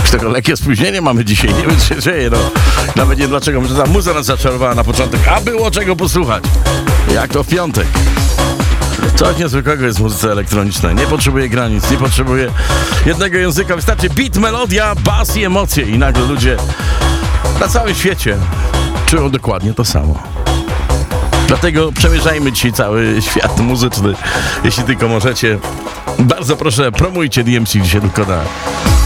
Tego lekkie spóźnienie mamy dzisiaj, nie wiem co się dzieje, no. Nawet nie dlaczego, może ta muza nas zaczarowała na początek, a było czego posłuchać. Jak to w piątek. Coś niezwykłego jest w muzyce elektronicznej. Nie potrzebuje granic, nie potrzebuje jednego języka. Wystarczy beat, melodia, bas i emocje. I nagle ludzie na całym świecie czują dokładnie to samo. Dlatego przemierzajmy dzisiaj cały świat muzyczny. Jeśli tylko możecie. Bardzo proszę, promujcie DMC dzisiaj tylko na